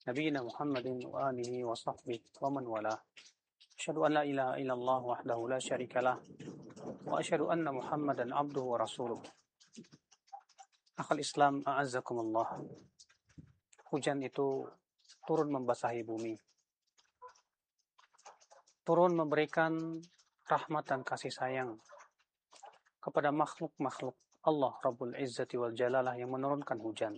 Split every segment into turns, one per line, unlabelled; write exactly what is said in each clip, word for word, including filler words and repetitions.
نبينا محمد وآله وصحبه ومن والاه. أشهد أن لا إله إلا الله وحده لا شريك له وأشهد أن محمدا عبده ورسوله. Akhal Islam, a'azzakumullah. Hujan itu turun membasahi bumi, turun memberikan rahmat dan kasih sayang kepada makhluk-makhluk Allah Rabbul Izzati wal Jalalah yang menurunkan hujan.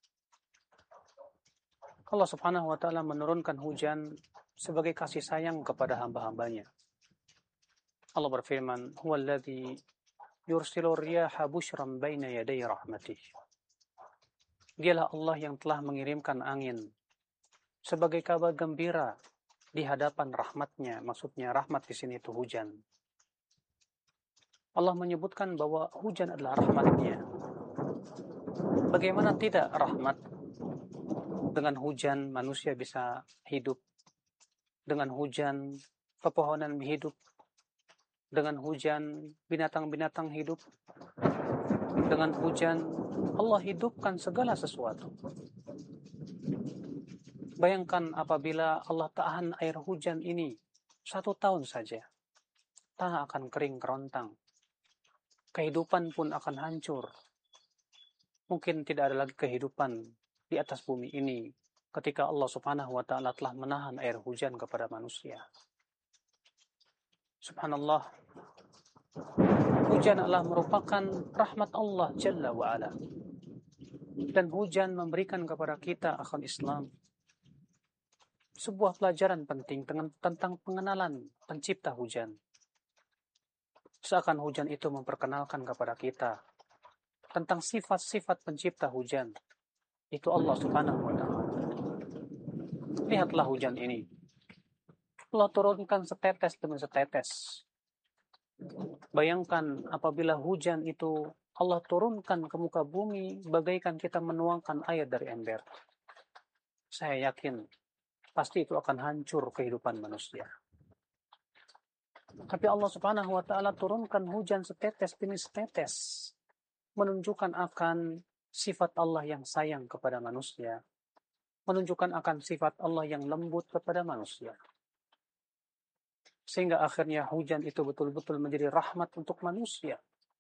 Allah Subhanahu wa Ta'ala menurunkan hujan sebagai kasih sayang kepada hamba-hambanya. Allah berfirman, huwallazi yursilu riyaha bushran baina yaday rahmatih. Dialah Allah yang telah mengirimkan angin sebagai kabar gembira di hadapan rahmatnya. Maksudnya rahmat di sini itu hujan. Allah menyebutkan bahwa hujan adalah rahmatnya. Bagaimana tidak rahmat? Dengan hujan manusia bisa hidup. Dengan hujan pepohonan hidup. Dengan hujan binatang-binatang hidup. Dengan hujan Allah hidupkan segala sesuatu. Bayangkan apabila Allah tahan air hujan ini satu tahun saja, tanah akan kering kerontang. Kehidupan pun akan hancur. Mungkin tidak ada lagi kehidupan di atas bumi ini ketika Allah Subhanahu wa Ta'ala telah menahan air hujan kepada manusia. Subhanallah. Hujan adalah merupakan rahmat Allah Jalla wa'ala. Dan hujan memberikan kepada kita akhal Islam sebuah pelajaran penting tentang pengenalan pencipta hujan. Seakan hujan itu memperkenalkan kepada kita tentang sifat-sifat pencipta hujan. Itu Allah Subhanahu wa Ta'ala. Lihatlah hujan ini. Allah turunkan setetes demi setetes. Bayangkan apabila hujan itu Allah turunkan ke muka bumi bagaikan kita menuangkan air dari ember. Saya yakin pasti itu akan hancur kehidupan manusia. Tapi Allah Subhanahu wa Ta'ala turunkan hujan setetes demi setetes, menunjukkan akan sifat Allah yang sayang kepada manusia, menunjukkan akan sifat Allah yang lembut kepada manusia. Sehingga akhirnya hujan itu betul-betul menjadi rahmat untuk manusia.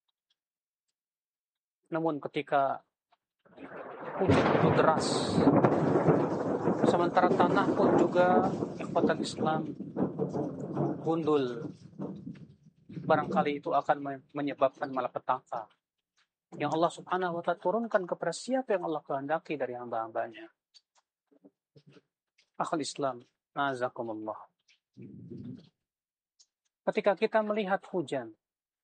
Namun ketika hujan itu deras, sementara tanah pun juga ikhwatan Islam gundul, barangkali itu akan menyebabkan malapetaka yang Allah Subhanahu wa Ta'ala turunkan kepada siapa yang Allah kehendaki dari hamba-hambanya. Akhal Islam, azakumullah. Ketika kita melihat hujan,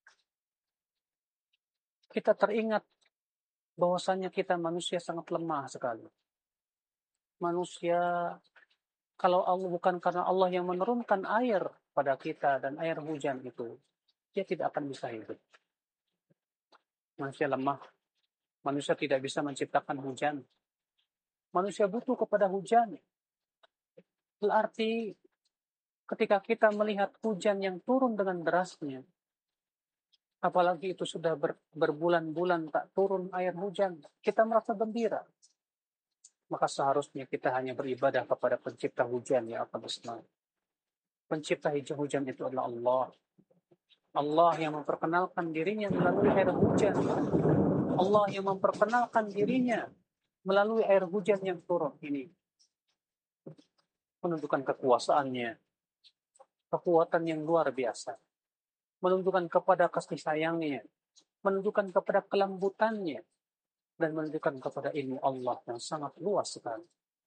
kita teringat bahwasannya kita manusia sangat lemah sekali. Manusia, kalau Allah bukan karena Allah yang menurunkan air pada kita dan air hujan itu, dia tidak akan bisa hidup. Manusia lemah. Manusia tidak bisa menciptakan hujan. Manusia butuh kepada hujan. Berarti ketika kita melihat hujan yang turun dengan derasnya, apalagi itu sudah ber, berbulan-bulan tak turun air hujan, kita merasa gembira. Maka seharusnya kita hanya beribadah kepada pencipta hujan, ya akhwat Islam. Pencipta hujan itu adalah Allah. Allah yang memperkenalkan dirinya melalui air hujan. Allah yang memperkenalkan dirinya melalui air hujan yang turun ini. Menunjukkan kekuasaannya, kekuatan yang luar biasa, menunjukkan kepada kasih sayangnya, menunjukkan kepada kelembutannya, dan menunjukkan kepada ilmu Allah yang sangat luas sekali.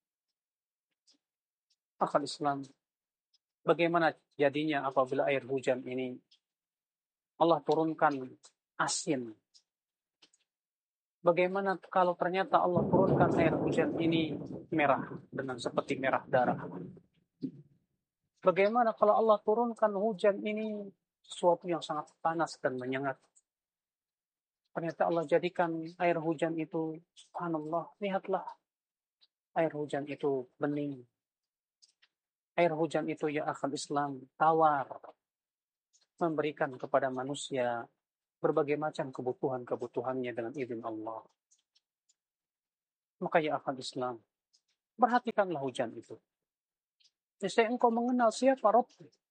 Akhal Islam, bagaimana jadinya apabila air hujan ini Allah turunkan asin? Bagaimana kalau ternyata Allah turunkan air hujan ini merah dengan seperti merah darah? Bagaimana kalau Allah turunkan hujan ini sesuatu yang sangat panas dan menyengat? Ternyata Allah jadikan air hujan itu, subhanallah, lihatlah, air hujan itu bening. Air hujan itu, ya akhal Islam, tawar, memberikan kepada manusia berbagai macam kebutuhan-kebutuhannya dengan izin Allah. Maka ya akhal Islam, Perhatikanlah hujan itu. Niscaya engkau mengenal siapa Rabb.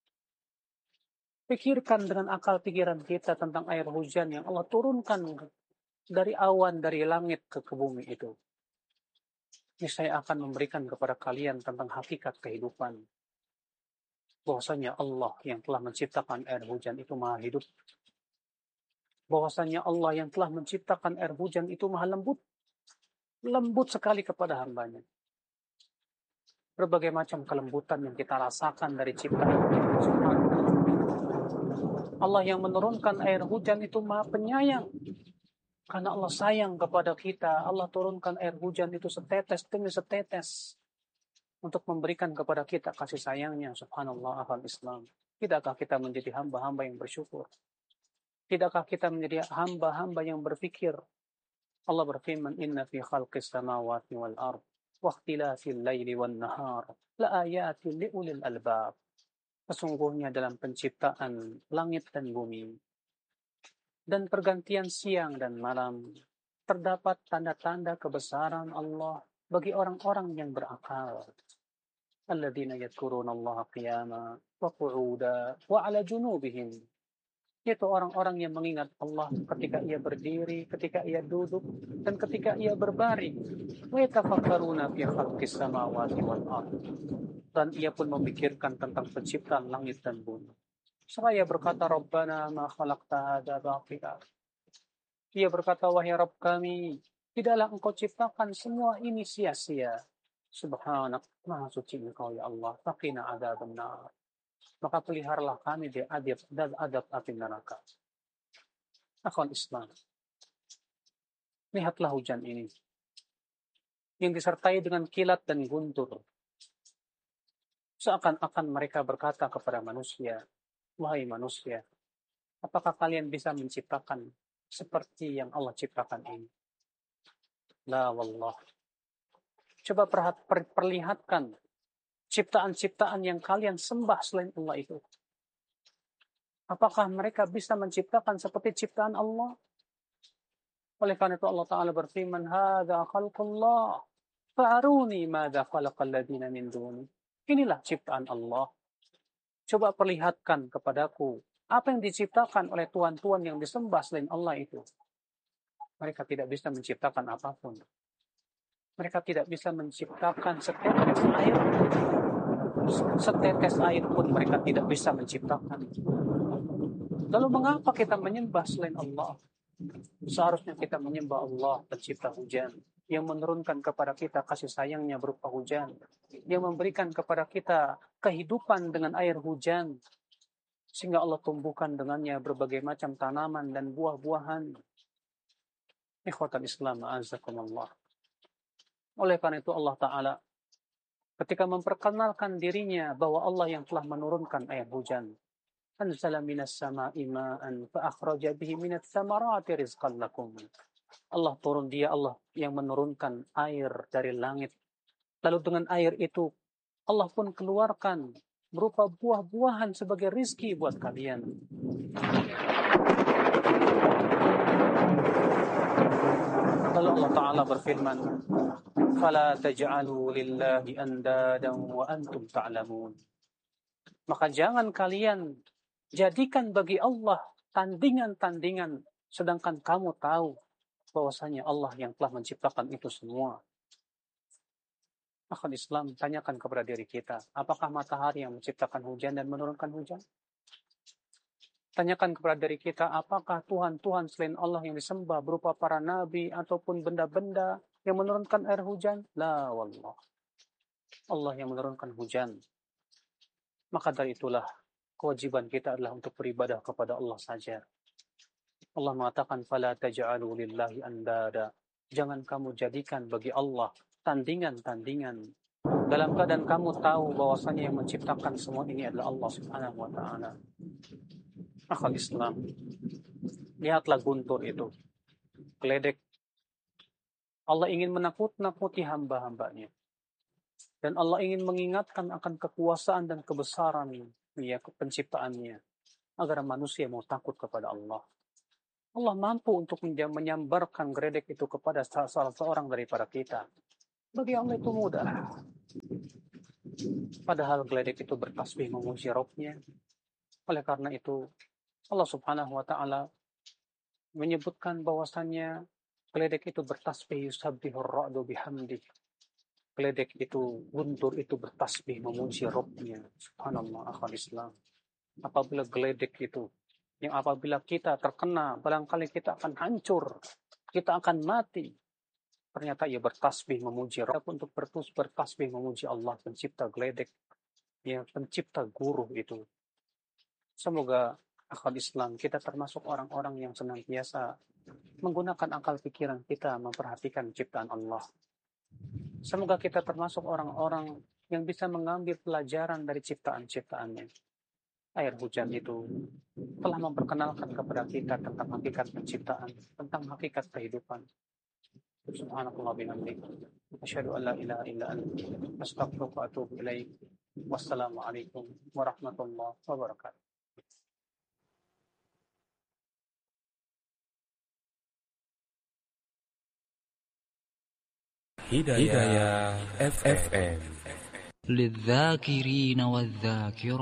Pikirkan dengan akal pikiran kita tentang air hujan yang Allah turunkan dari awan, dari langit ke, ke bumi itu. Niscaya akan memberikan kepada kalian tentang hakikat kehidupan. Bahwasanya Allah yang telah menciptakan air hujan itu maha hidup. Bahwasanya Allah yang telah menciptakan air hujan itu maha lembut. Lembut sekali kepada hambanya. Berbagai macam kelembutan yang kita rasakan dari ciptaan Allah. Allah yang menurunkan air hujan itu maha penyayang. Karena Allah sayang kepada kita, Allah turunkan air hujan itu setetes demi setetes untuk memberikan kepada kita kasih sayangnya. Subhanallah, akhal Islam. Tidakkah kita menjadi hamba-hamba yang bersyukur? Tidakkah kita menjadi hamba-hamba yang berpikir? Allah berfirman, Inna fi khalqis samawati wal ard wa ikhtilafil laili wan nahar la ayatin li ulil albab. Sesungguhnya dalam penciptaan langit dan bumi dan pergantian siang dan malam terdapat tanda-tanda kebesaran Allah bagi orang-orang yang berakal. Alladzina yadhkuruna Allah qiyama wa qu'uda wa 'ala junubihim. Yaitu orang-orang yang mengingat Allah ketika ia berdiri, ketika ia duduk, dan ketika ia berbaring. Wa yatafakkaruna fi khalqis samawati wal ard. Dan ia pun memikirkan tentang penciptaan langit dan bumi. Seraya berkata, Rabbana ma khalaqta hadza batila. Ia berkata, wahai Rabb kami, tidaklah engkau ciptakan semua ini sia-sia. Subhanak, maha suci engkau ya Allah. Faqina adzabannar. Maka peliharalah kami dari adab dan adab api neraka. Akhwan Islam. Lihatlah hujan ini. Yang disertai dengan kilat dan guntur. Seakan-akan mereka berkata kepada manusia, wahai manusia, apakah kalian bisa menciptakan seperti yang Allah ciptakan ini? La wallah. Coba perhat, per, perlihatkan ciptaan-ciptaan yang kalian sembah selain Allah itu. Apakah mereka bisa menciptakan seperti ciptaan Allah? Oleh karena itu Allah Ta'ala berfirman, Hada khalqullah, fa'aruni madha khalaqal ladina min duni. Inilah ciptaan Allah. Coba perlihatkan kepadaku apa yang diciptakan oleh tuan-tuan yang disembah selain Allah itu. Mereka tidak bisa menciptakan apapun. Mereka tidak bisa menciptakan setetes air. Setetes air pun mereka tidak bisa menciptakan. Lalu mengapa kita menyembah selain Allah? Seharusnya kita menyembah Allah, pencipta hujan, yang menurunkan kepada kita kasih sayangnya berupa hujan, yang memberikan kepada kita kehidupan dengan air hujan, sehingga Allah tumbuhkan dengannya berbagai macam tanaman dan buah-buahan. Ikhwatan Islam, a'azakumullah. Oleh karena itu Allah Ta'ala ketika memperkenalkan dirinya bahwa Allah yang telah menurunkan air hujan, anzala minas sama'i ma'an fa akhraja bihi minats thamarati rizqan lakum. Allah turun, dia Allah yang menurunkan air dari langit. Lalu dengan air itu Allah pun keluarkan berupa buah-buahan sebagai rizki buat kalian. Lalu Allah Ta'ala berfirman, fala taj'alu lillahi andadan wa antum ta'lamun. Maka jangan kalian jadikan bagi Allah tandingan-tandingan sedangkan kamu tahu bahwasanya Allah yang telah menciptakan itu semua. Akhwan Islam, tanyakan kepada diri kita, apakah matahari yang menciptakan hujan dan menurunkan hujan? Tanyakan kepada diri kita, apakah Tuhan-Tuhan selain Allah yang disembah berupa para nabi ataupun benda-benda yang menurunkan air hujan? La wallah. Allah yang menurunkan hujan. Maka dari itulah kewajiban kita adalah untuk beribadah kepada Allah saja. Allah mengatakan, fala taj'alu lillahi andada. Jangan kamu jadikan bagi Allah tandingan-tandingan. Dalam keadaan kamu tahu bahwasanya yang menciptakan semua ini adalah Allah Subhanahu wa Ta'ala. Akhal Islam, lihatlah guntur itu, geledek. Allah ingin menakut-nakuti hamba-hambanya. Dan Allah ingin mengingatkan akan kekuasaan dan kebesaran ya, penciptaannya. Agar manusia mau takut kepada Allah. Allah mampu untuk menyambarkan geledek itu kepada salah seorang daripada kita. Bagi Allah itu mudah. Padahal geledek itu bertasbih memuji Rabbnya. Oleh karena itu, Allah Subhanahu wa Ta'ala menyebutkan bahwasannya geledek itu bertasbih yusabbihur ra'du bihamdi. Geledek itu, guntur itu bertasbih memuji Rabbnya. Subhanallah, akhal Islam. Apabila geledek itu, yang apabila kita terkena, barangkali kita akan hancur, kita akan mati. Ternyata ia bertasbih memuji Rabb untuk bertus bertasbih memuji Allah, pencipta geledek, ya pencipta guru itu. Semoga akal Islam kita termasuk orang-orang yang senantiasa menggunakan akal pikiran kita memperhatikan ciptaan Allah. Semoga kita termasuk orang-orang yang bisa mengambil pelajaran dari ciptaan-ciptaannya. Air hujan itu telah memperkenalkan kepada kita tentang hakikat penciptaan, tentang hakikat kehidupan. Subhanallah bihamdihi, asyhadu an la ilaha illa anta, astaghfiruka wa atubu ilaik. Wassalamualaikum warahmatullahi wabarakatuh.
Hidayah F M للذاكرين والذاكرات